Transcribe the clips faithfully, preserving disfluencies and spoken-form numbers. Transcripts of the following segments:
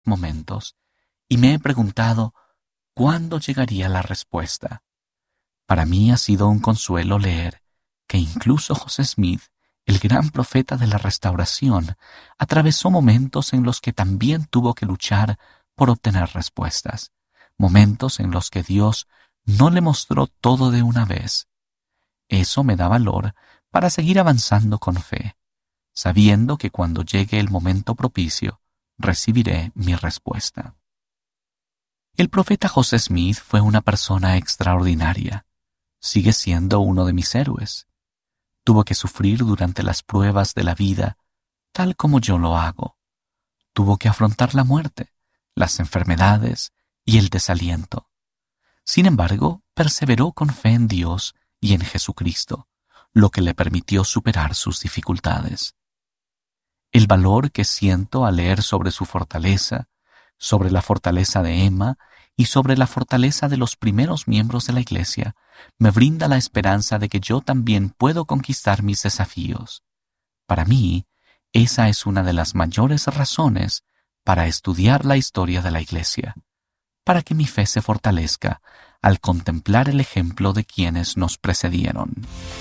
momentos y me he preguntado cuándo llegaría la respuesta. Para mí ha sido un consuelo leer que incluso José Smith, el gran profeta de la Restauración, atravesó momentos en los que también tuvo que luchar por obtener respuestas, momentos en los que Dios no le mostró todo de una vez. Eso me da valor para seguir avanzando con fe, sabiendo que cuando llegue el momento propicio, recibiré mi respuesta. El profeta José Smith fue una persona extraordinaria. Sigue siendo uno de mis héroes. Tuvo que sufrir durante las pruebas de la vida, tal como yo lo hago. Tuvo que afrontar la muerte, las enfermedades y el desaliento. Sin embargo, perseveró con fe en Dios y en Jesucristo, lo que le permitió superar sus dificultades. El valor que siento al leer sobre su fortaleza, sobre la fortaleza de Emma y sobre la fortaleza de los primeros miembros de la Iglesia, me brinda la esperanza de que yo también puedo conquistar mis desafíos. Para mí, esa es una de las mayores razones para estudiar la historia de la Iglesia, para que mi fe se fortalezca al contemplar el ejemplo de quienes nos precedieron.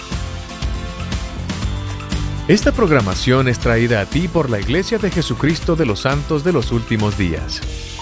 Esta programación es traída a ti por la Iglesia de Jesucristo de los Santos de los Últimos Días.